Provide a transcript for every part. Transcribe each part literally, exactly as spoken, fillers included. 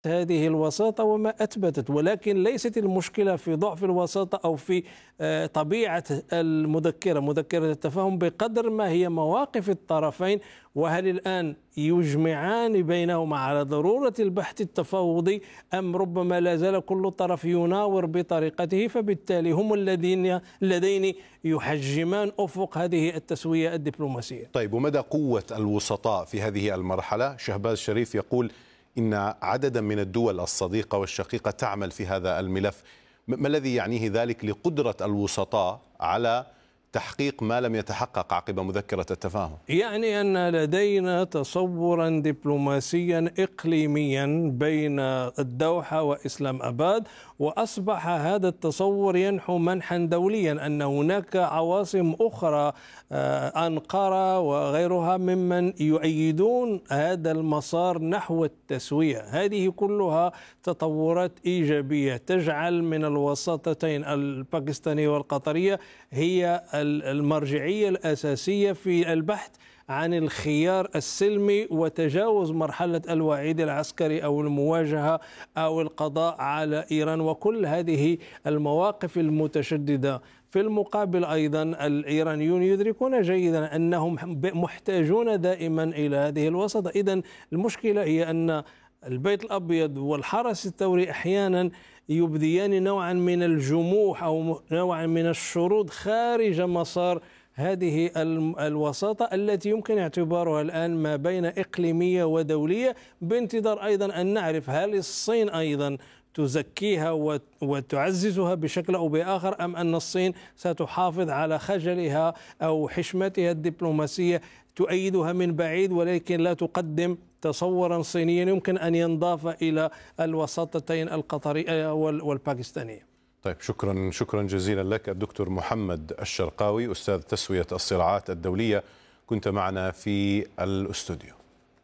هذه الوساطة وما أثبتت، ولكن ليست المشكلة في ضعف الوساطة أو في آه، طبيعة المذكرة مذكرة التفاهم بقدر ما هي مواقف الطرفين، وهل الآن يجمعان بينهما على ضرورة البحث التفاوضي أم ربما لا زال كل طرف يناور بطريقته، فبالتالي هم الذين اللذين يحجمان أفق هذه التسوية الدبلوماسية. طيب، ومدى قوة الوسطاء في هذه المرحلة؟ شهباز شريف يقول إن عددا من الدول الصديقة والشقيقة تعمل في هذا الملف. ما الذي يعنيه ذلك لقدرة الوسطاء على تحقيق ما لم يتحقق عقب مذكرة التفاهم؟ يعني أن لدينا تصورا دبلوماسيا إقليميا بين الدوحة وإسلام أباد، وأصبح هذا التصور ينحو منحا دوليا، أن هناك عواصم أخرى أنقرة وغيرها ممن يؤيدون هذا المسار نحو التسوية. هذه كلها تطورات إيجابية تجعل من الوساطتين الباكستانية والقطرية هي المرجعية الأساسية في البحث عن الخيار السلمي وتجاوز مرحلة الوعيد العسكري أو المواجهة أو القضاء على إيران وكل هذه المواقف المتشددة. في المقابل أيضا الإيرانيون يدركون جيدا أنهم محتاجون دائما إلى هذه الوساطة. إذن المشكلة هي أن البيت الأبيض والحرس الثوري أحيانا يبديان نوعا من الجموح أو نوعا من الشروط خارج مسار هذه الوساطة التي يمكن اعتبارها الآن ما بين إقليمية ودولية، بانتظار أيضا أن نعرف هل الصين أيضا تزكيها وتعززها بشكل أو بآخر، أم أن الصين ستحافظ على خجلها أو حشمتها الدبلوماسية تؤيدها من بعيد ولكن لا تقدم تصورا صينيا يمكن أن ينضاف إلى الوساطتين القطرية والباكستانية. طيب، شكرا شكرا جزيلا لك الدكتور محمد الشرقاوي، أستاذ تسوية الصراعات الدولية، كنت معنا في الاستوديو.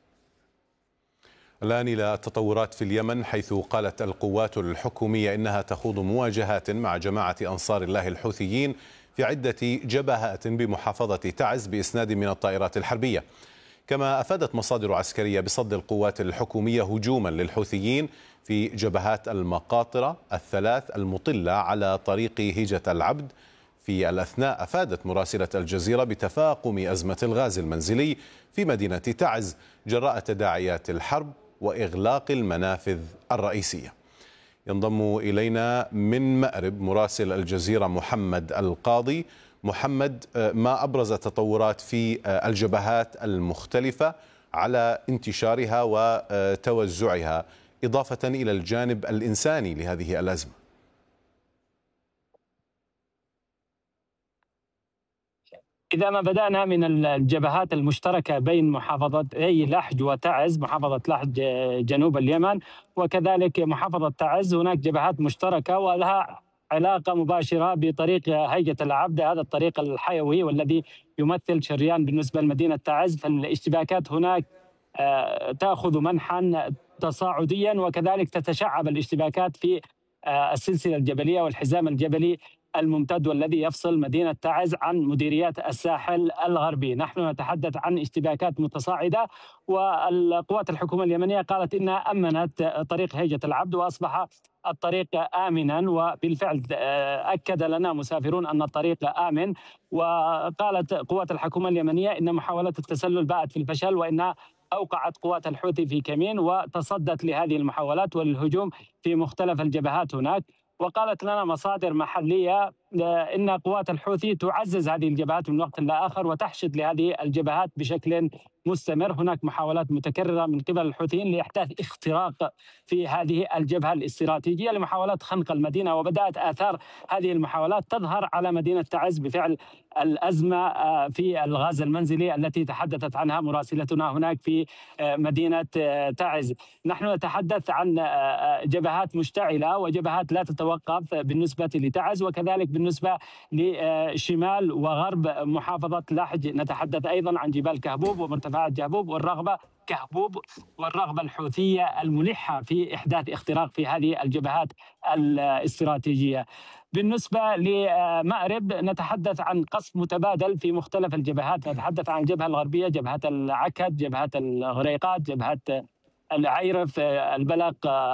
الآن إلى التطورات في اليمن، حيث قالت القوات الحكومية إنها تخوض مواجهات مع جماعة أنصار الله الحوثيين في عدة جبهات بمحافظة تعز بإسناد من الطائرات الحربية. كما أفادت مصادر عسكرية بصد القوات الحكومية هجوما للحوثيين في جبهات المقاطرة الثلاث المطلة على طريق هيجة العبد. في الأثناء أفادت مراسلة الجزيرة بتفاقم أزمة الغاز المنزلي في مدينة تعز جراء تداعيات الحرب وإغلاق المنافذ الرئيسية. ينضم إلينا من مأرب مراسل الجزيرة محمد القاضي. محمد، ما أبرز التطورات في الجبهات المختلفة على انتشارها وتوزعها، إضافة إلى الجانب الإنساني لهذه الأزمة؟ إذا ما بدأنا من الجبهات المشتركة بين محافظتي لحج وتعز، محافظة لحج جنوب اليمن وكذلك محافظة تعز، هناك جبهات مشتركة ولها علاقة مباشرة بطريق هيجة العبد، هذا الطريق الحيوي والذي يمثل شريان بالنسبة لمدينة تعز. فالاشتباكات هناك تأخذ منحا تصاعديا، وكذلك تتشعب الاشتباكات في السلسلة الجبلية والحزام الجبلي الممتد والذي يفصل مدينة تعز عن مديريات الساحل الغربي. نحن نتحدث عن اشتباكات متصاعدة، والقوات الحكومة اليمنية قالت إنها أمنت طريق هيجة العبد وأصبح الطريق آمنا، وبالفعل أكد لنا مسافرون أن الطريق آمن. وقالت قوات الحكومة اليمنية إن محاولة التسلل باءت في الفشل، وإنها أوقعت قوات الحوثي في كمين وتصدت لهذه المحاولات والهجوم في مختلف الجبهات هناك. وقالت لنا مصادر محلية إن قوات الحوثي تعزز هذه الجبهات من وقت لآخر وتحشد لهذه الجبهات بشكل مستمر. هناك محاولات متكررة من قبل الحوثيين لإحداث اختراق في هذه الجبهة الاستراتيجية لمحاولات خنق المدينة، وبدأت آثار هذه المحاولات تظهر على مدينة تعز بفعل الأزمة في الغاز المنزلي التي تحدثت عنها مراسلتنا هناك في مدينة تعز. نحن نتحدث عن جبهات مشتعلة وجبهات لا تتوقف بالنسبة لتعز، وكذلك بالنسبة لشمال وغرب محافظة لحج نتحدث أيضا عن جبال كهبوب ومرتفعات جهبوب والرغبة كهبوب والرغبة الحوثية الملحة في إحداث اختراق في هذه الجبهات الاستراتيجية. بالنسبة لمأرب نتحدث عن قصف متبادل في مختلف الجبهات، نتحدث عن الجبهة الغربية، جبهة العكد، جبهة الغريقات، جبهة العيرف، البلق